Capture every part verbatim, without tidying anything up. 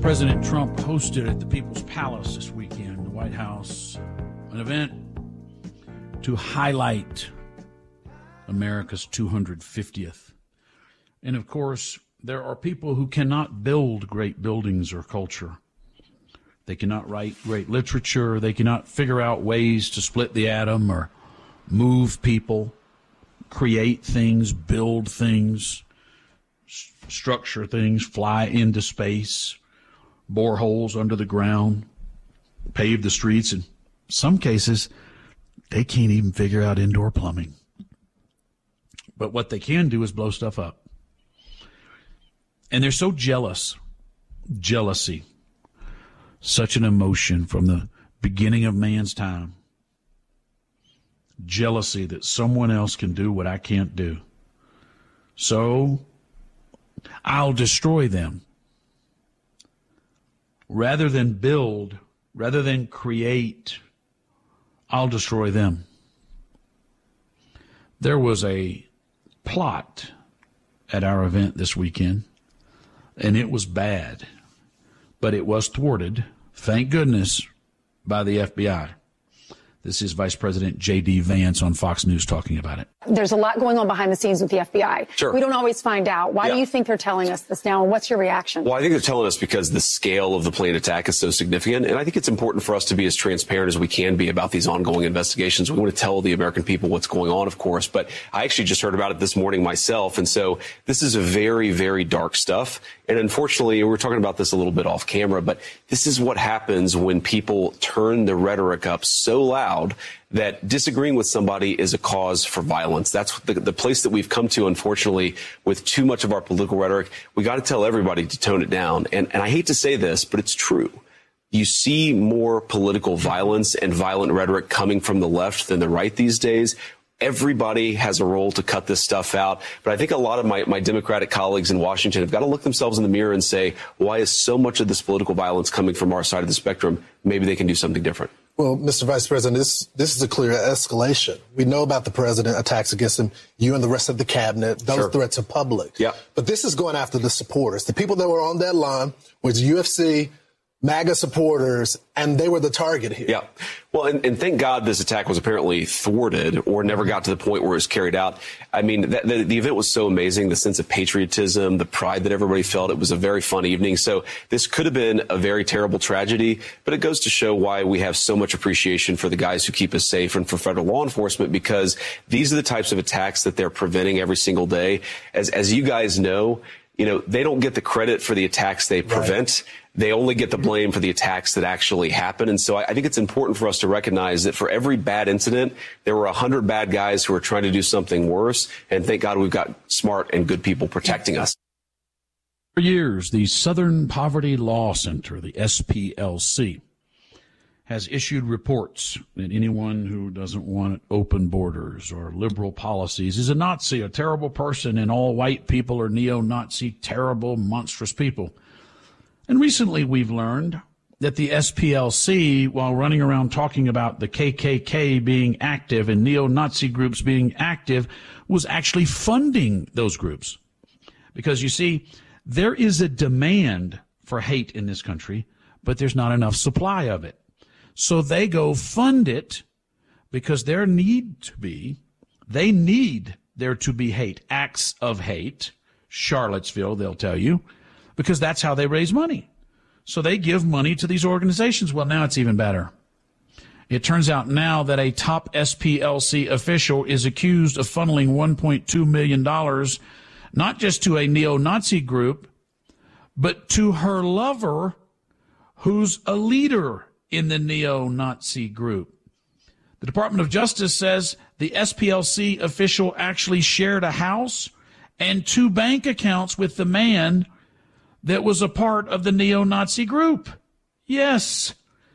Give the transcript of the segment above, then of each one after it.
President Trump hosted at the People's Palace this weekend, the White House, an event to highlight America's two hundred fiftieth. And of course, there are people who cannot build great buildings or culture. They cannot write great literature. They cannot figure out ways to split the atom or move people, create things, build things, s- structure things, fly into space, bore holes under the ground, pave the streets. In some cases, they can't even figure out indoor plumbing. But what they can do is blow stuff up. And they're so jealous. Jealousy. Such an emotion from the beginning of man's time. Jealousy that someone else can do what I can't do. So I'll destroy them. Rather than build, rather than create, I'll destroy them. There was a plot at our event this weekend, and it was bad, but it was thwarted, thank goodness, by the F B I. This is Vice President J D. Vance on Fox News talking about it. There's a lot going on behind the scenes with the F B I. Sure. We don't always find out. Why yeah. do you think they're telling us this now, and what's your reaction? Well, I think they're telling us because the scale of the planned attack is so significant, and I think it's important for us to be as transparent as we can be about these ongoing investigations. We want to tell the American people what's going on, of course, but I actually just heard about it this morning myself, and so this is a very, very dark stuff, and unfortunately, we were talking about this a little bit off camera, but this is what happens when people turn the rhetoric up so loud that disagreeing with somebody is a cause for violence. That's the, the place that we've come to, unfortunately, with too much of our political rhetoric. We got to tell everybody to tone it down. And, and I hate to say this, but it's true. You see more political violence and violent rhetoric coming from the left than the right these days. Everybody has a role to cut this stuff out. But I think a lot of my, my Democratic colleagues in Washington have got to look themselves in the mirror and say, why is so much of this political violence coming from our side of the spectrum? Maybe they can do something different. Well, Mister Vice President, this this is a clear escalation. We know about the president, attacks against him, you and the rest of the cabinet. Those Sure. threats are public. Yeah. But this is going after the supporters. The people that were on that line was U F C, MAGA supporters, and they were the target here. Yeah. Well, and, and thank God this attack was apparently thwarted or never got to the point where it was carried out. I mean, that, the, the event was so amazing, the sense of patriotism, the pride that everybody felt. It was a very fun evening. So this could have been a very terrible tragedy, but it goes to show why we have so much appreciation for the guys who keep us safe and for federal law enforcement, because these are the types of attacks that they're preventing every single day. As, as you guys know, you know, they don't get the credit for the attacks they prevent. Right. They only get the blame for the attacks that actually happen. And so I, I think it's important for us to recognize that for every bad incident, there were a hundred bad guys who are trying to do something worse. And thank God we've got smart and good people protecting us. For years, the Southern Poverty Law Center, the S P L C, has issued reports that anyone who doesn't want open borders or liberal policies is a Nazi, a terrible person, and all white people are neo-Nazi, terrible, monstrous people. And recently we've learned that the S P L C, while running around talking about the K K K being active and neo-Nazi groups being active, was actually funding those groups. Because, you see, there is a demand for hate in this country, but there's not enough supply of it. So they go fund it because there need to be, they need there to be hate, acts of hate, Charlottesville, they'll tell you, because that's how they raise money. So they give money to these organizations. Well, now it's even better. It turns out now that a top S P L C official is accused of funneling one point two million dollars, not just to a neo-Nazi group, but to her lover, who's a leader in the neo-Nazi group. The Department of Justice says the S P L C official actually shared a house and two bank accounts with the man that was a part of the neo-Nazi group. Yes.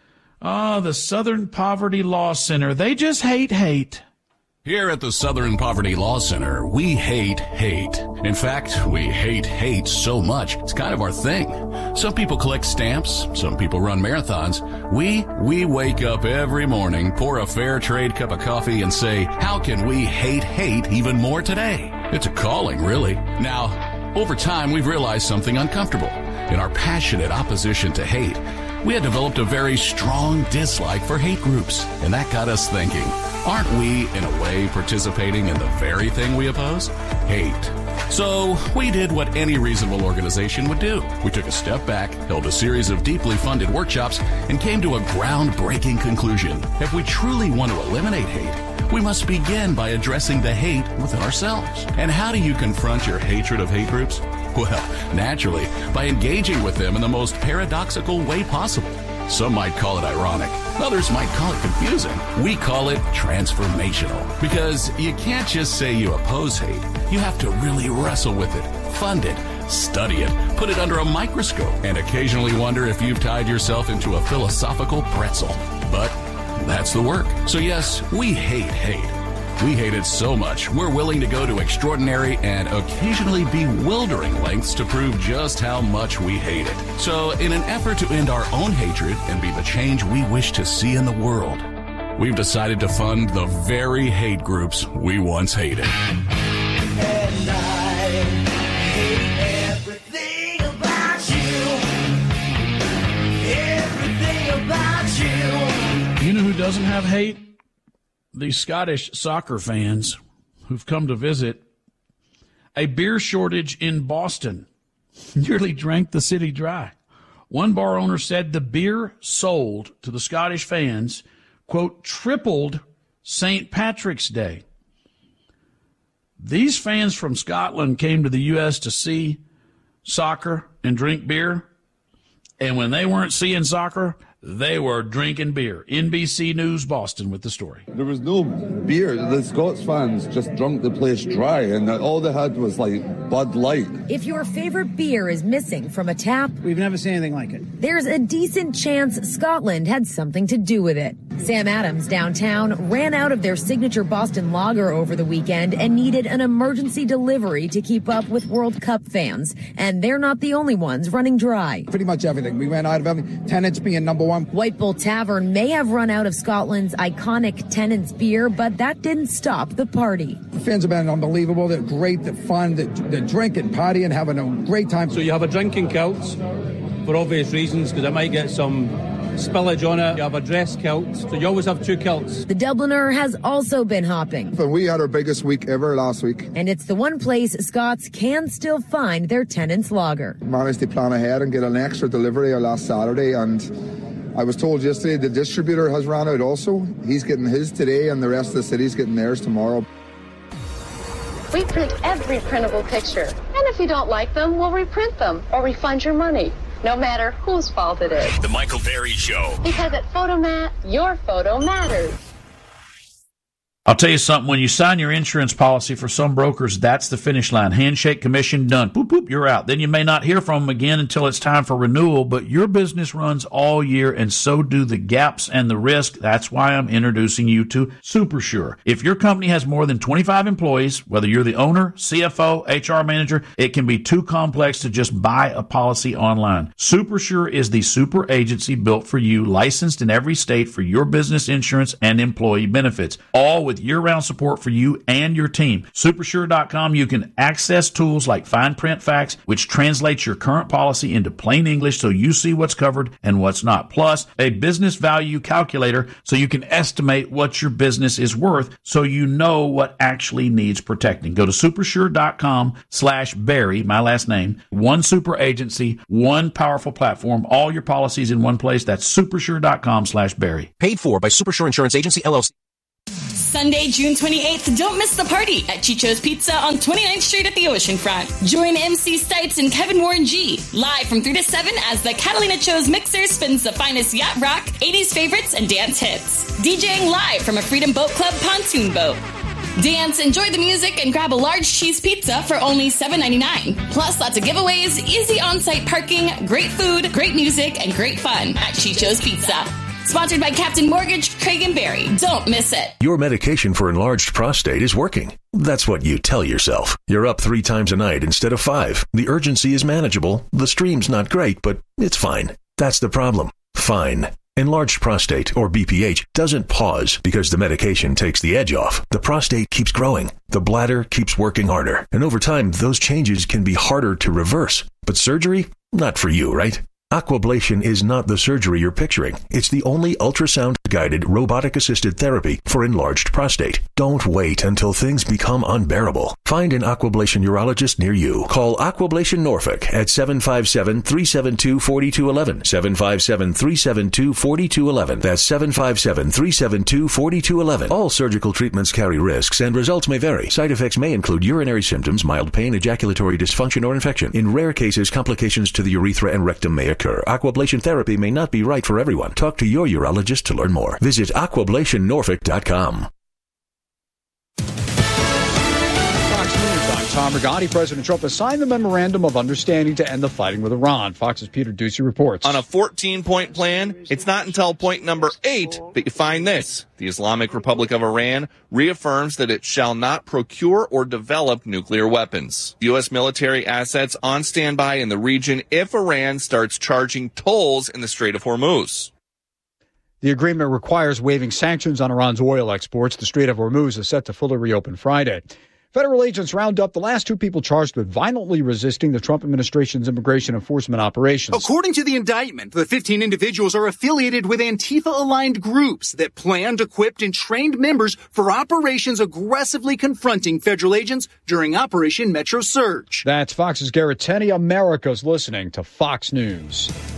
Ah, the Southern Poverty Law Center. They just hate hate. Here at the Southern Poverty Law Center, we hate hate. In fact, we hate hate so much, it's kind of our thing. Some people collect stamps, some people run marathons. We, we wake up every morning, pour a fair trade cup of coffee and say, how can we hate hate even more today? It's a calling, really. Now, Over time, we've realized something uncomfortable. In our passionate opposition to hate, we had developed a very strong dislike for hate groups. And that got us thinking, aren't we, in a way, participating in the very thing we oppose? Hate. So we did what any reasonable organization would do. We took a step back, held a series of deeply funded workshops, and came to a groundbreaking conclusion. If we truly want to eliminate hate, we must begin by addressing the hate within ourselves. And how do you confront your hatred of hate groups? Well, naturally, by engaging with them in the most paradoxical way possible. Some might call it ironic. Others might call it confusing. We call it transformational. Because you can't just say you oppose hate. You have to really wrestle with it, fund it, study it, put it under a microscope, and occasionally wonder if you've tied yourself into a philosophical pretzel. But that's the work. So yes, we hate hate. We hate it so much, we're willing to go to extraordinary and occasionally bewildering lengths to prove just how much we hate it. So, in an effort to end our own hatred and be the change we wish to see in the world, we've decided to fund the very hate groups we once hated. And I hate everything about you. Everything about you. You know who doesn't have hate? The Scottish soccer fans who've come to visit. A beer shortage in Boston nearly drank the city dry. One bar owner said the beer sold to the Scottish fans, quote, tripled Saint Patrick's Day. These fans from Scotland came to the U S to see soccer and drink beer, and when they weren't seeing soccer, they were drinking beer. N B C News Boston with the story. There was no beer. The Scots fans just drunk the place dry, and all they had was like Bud Light. If your favorite beer is missing from a tap, we've never seen anything like it. There's a decent chance Scotland had something to do with it. Sam Adams downtown ran out of their signature Boston lager over the weekend and needed an emergency delivery to keep up with World Cup fans. And they're not the only ones running dry. Pretty much everything. We ran out of everything. Tennent's being number one. White Bull Tavern may have run out of Scotland's iconic Tennent's beer, but that didn't stop the party. The fans have been unbelievable. They're great. They're fun. They're, they're drinking, partying, having a great time. So you have a drinking kilt for obvious reasons, because it might get some spillage on it. You have a dress kilt, so you always have two kilts. The Dubliner has also been hopping. But we had our biggest week ever last week. And it's the one place Scots can still find their Tennent's lager. Managed to plan ahead and get an extra delivery last Saturday, and I was told yesterday the distributor has ran out also. He's getting his today, and the rest of the city's getting theirs tomorrow. We print every printable picture. And if you don't like them, we'll reprint them or refund your money, no matter whose fault it is. The Michael Berry Show. Because at Photomat, your photo matters. I'll tell you something, when you sign your insurance policy for some brokers, that's the finish line. Handshake, commission, done. Boop, boop, you're out. Then you may not hear from them again until it's time for renewal, but your business runs all year, and so do the gaps and the risk. That's why I'm introducing you to SuperSure. If your company has more than twenty-five employees, whether you're the owner, C F O, H R manager, it can be too complex to just buy a policy online. SuperSure is the super agency built for you, licensed in every state for your business insurance and employee benefits, all with year-round support for you and your team. Supersure dot com, you can access tools like fine print facts, which translates your current policy into plain English so you see what's covered and what's not. Plus, a business value calculator so you can estimate what your business is worth so you know what actually needs protecting. Go to supersure dot com slash Barry, my last name. One super agency, one powerful platform, all your policies in one place. That's supersure dot com slash Barry. Paid for by Supersure Insurance Agency, L L C. Sunday, June twenty-eighth, don't miss the party at Chicho's Pizza on twenty-ninth Street at the oceanfront. Join M C Stipes and Kevin Warren G live from three to seven as the Catalina Cho's Mixer spins the finest yacht rock, eighties favorites, and dance hits. DJing live from a Freedom Boat Club pontoon boat. Dance, enjoy the music, and grab a large cheese pizza for only seven ninety-nine. Plus, lots of giveaways, easy on-site parking, great food, great music, and great fun at Chicho's Pizza. Sponsored by Captain Mortgage, Craig and Barry. Don't miss it. Your medication for enlarged prostate is working. That's what you tell yourself. You're up three times a night instead of five. The urgency is manageable. The stream's not great, but it's fine. That's the problem. Fine. Enlarged prostate, or B P H, doesn't pause because the medication takes the edge off. The prostate keeps growing. The bladder keeps working harder. And over time, those changes can be harder to reverse. But surgery? Not for you, right? Aquablation is not the surgery you're picturing. It's the only ultrasound-guided, robotic-assisted therapy for enlarged prostate. Don't wait until things become unbearable. Find an Aquablation urologist near you. Call Aquablation Norfolk at seven five seven, three seven two, four two one one. seven five seven, three seven two, four two one one. That's seven five seven, three seven two, four two one one. All surgical treatments carry risks and results may vary. Side effects may include urinary symptoms, mild pain, ejaculatory dysfunction, or infection. In rare cases, complications to the urethra and rectum may occur. Aquablation therapy may not be right for everyone. Talk to your urologist to learn more. Visit aquablation norfolk dot com. Fox News, I'm Tom Rigotti. President Trump has signed the memorandum of understanding to end the fighting with Iran. Fox's Peter Ducey reports. On a fourteen-point plan, it's not until point number eight that you find this. The Islamic Republic of Iran reaffirms that it shall not procure or develop nuclear weapons. U S military assets on standby in the region if Iran starts charging tolls in the Strait of Hormuz. The agreement requires waiving sanctions on Iran's oil exports. The Strait of Hormuz is set to fully reopen Friday. Federal agents round up the last two people charged with violently resisting the Trump administration's immigration enforcement operations. According to the indictment, the fifteen individuals are affiliated with Antifa-aligned groups that planned, equipped, and trained members for operations aggressively confronting federal agents during Operation Metro Surge. That's Fox's Garrett Tenney. America's listening to Fox News.